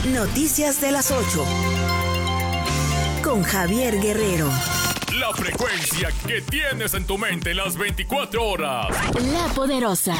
Noticias de las 8. Con Javier Guerrero. La frecuencia que tienes en tu mente las 24 horas. La Poderosa.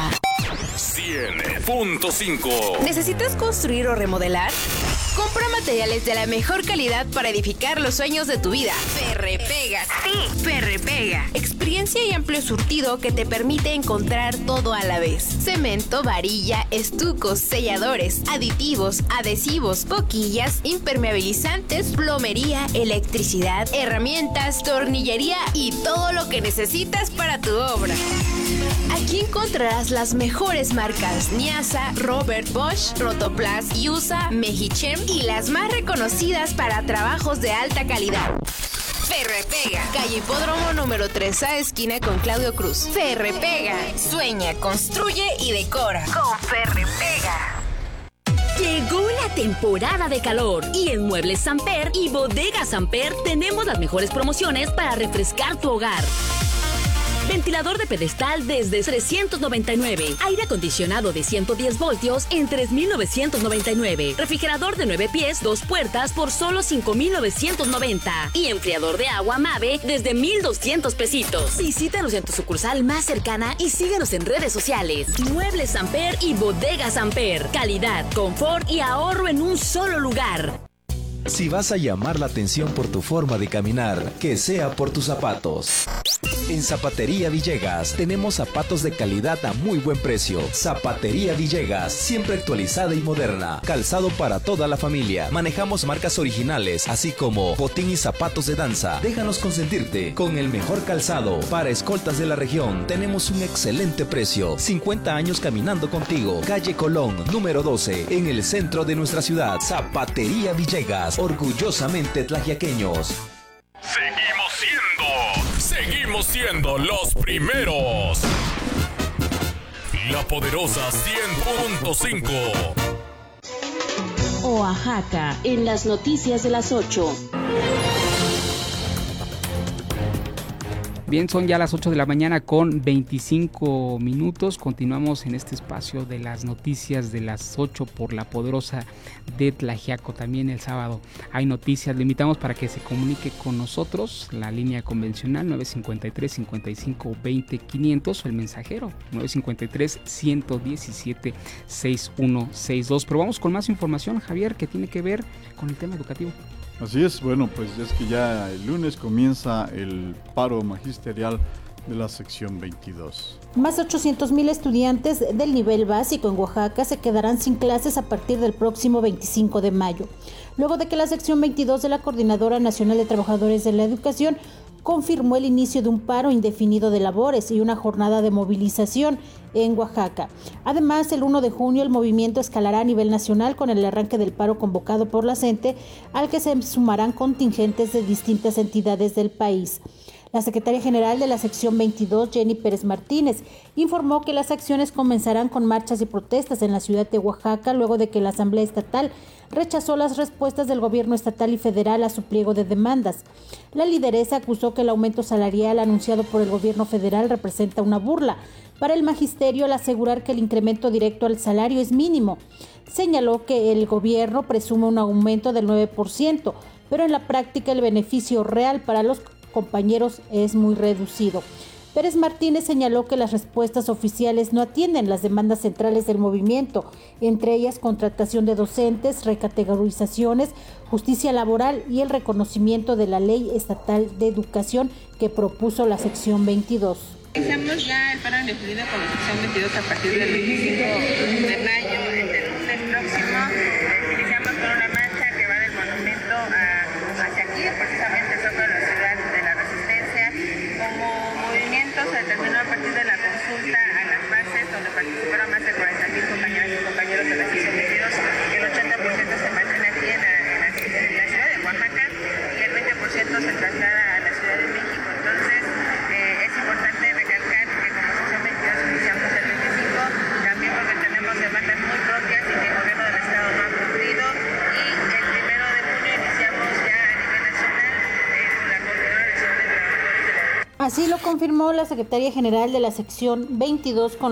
100.5. ¿Necesitas construir o remodelar? Compra materiales de la mejor calidad para edificar los sueños de tu vida. Ferrepega. Sí, Ferrepega. Experiencia y amplio surtido que te permite encontrar todo a la vez. Cemento, varilla, estucos, selladores, aditivos, adhesivos, boquillas, impermeabilizantes, plomería, electricidad, herramientas, tornillería y todo lo que necesitas para tu obra. Aquí encontrarás las mejores marcas Niasa, Robert Bosch, Rotoplas, Yusa, Mejichem y las más reconocidas para trabajos de alta calidad. Ferrepega, calle Hipódromo número 3A, esquina con Claudio Cruz. Ferrepega, sueña, construye y decora con Ferrepega. Llegó la temporada de calor y en Muebles Samper y Bodega Samper tenemos las mejores promociones para refrescar tu hogar. Ventilador de pedestal desde 399. Aire acondicionado de 110 voltios en 3,999. Refrigerador de 9 pies, 2 puertas por solo 5,990. Y enfriador de agua Mave desde 1,200 pesitos. Visítanos en tu sucursal más cercana y síguenos en redes sociales. Muebles Samper y Bodega Samper. Calidad, confort y ahorro en un solo lugar. Si vas a llamar la atención por tu forma de caminar, que sea por tus zapatos. En Zapatería Villegas tenemos zapatos de calidad a muy buen precio. Zapatería Villegas, siempre actualizada y moderna. Calzado para toda la familia. Manejamos marcas originales, así como botín y zapatos de danza. Déjanos consentirte con el mejor calzado. Para escoltas de la región tenemos un excelente precio. 50 años caminando contigo. Calle Colón, número 12, en el centro de nuestra ciudad. Zapatería Villegas, orgullosamente tlaxiaqueños. Seguimos siendo los primeros. La Poderosa 100.5. Oaxaca, en las noticias de las 8. Bien, son ya las 8 de la mañana con 25 minutos. Continuamos en este espacio de las noticias de las 8 por La Poderosa de Tlaxiaco. También el sábado hay noticias. Le invitamos para que se comunique con nosotros. La línea convencional 953-55-20-500 o el mensajero 953-117-6162. Pero vamos con más información, Javier, que tiene que ver con el tema educativo. Así es, bueno, pues es que ya el lunes comienza el paro magisterial de la sección 22. Más de 800,000 estudiantes del nivel básico en Oaxaca se quedarán sin clases a partir del próximo 25 de mayo, luego de que la sección 22 de la Coordinadora Nacional de Trabajadores de la Educación confirmó el inicio de un paro indefinido de labores y una jornada de movilización en Oaxaca. Además, el 1 de junio el movimiento escalará a nivel nacional con el arranque del paro convocado por la CENTE, al que se sumarán contingentes de distintas entidades del país. La secretaria general de la sección 22, Jenny Pérez Martínez, informó que las acciones comenzarán con marchas y protestas en la ciudad de Oaxaca luego de que la Asamblea Estatal rechazó las respuestas del gobierno estatal y federal a su pliego de demandas. La lideresa acusó que el aumento salarial anunciado por el gobierno federal representa una burla para el magisterio al asegurar que el incremento directo al salario es mínimo. Señaló que el gobierno presume un aumento del 9%, pero en la práctica el beneficio real para los compañeros es muy reducido. Pérez Martínez señaló que las respuestas oficiales no atienden las demandas centrales del movimiento, entre ellas contratación de docentes, recategorizaciones, justicia laboral y el reconocimiento de la Ley Estatal de Educación que propuso la sección 22. Iniciamos ya el paro indefinido con la sección 22 a partir del 25 de mayo. El lunes próximo iniciamos con una marcha que va del monumento hacia aquí, precisamente sobre la ciudad de la Resistencia. Como movimiento se determinó a partir de la consulta a las bases, donde participaron más de 40,000 compañeras y compañeros de la sección 22, que el 80% se mantiene aquí en la ciudad de Oaxaca y el 20% se traslada a la Ciudad de México. Entonces, es importante recalcar que como sección 22 iniciamos el 25, también porque tenemos demandas muy propias y que el gobierno del estado no ha cumplido, y el 1 de junio iniciamos ya a nivel nacional con la Coordinadora Nacional de Trabajadores de la Educación. Así lo confirmó la secretaria general de la sección 22 con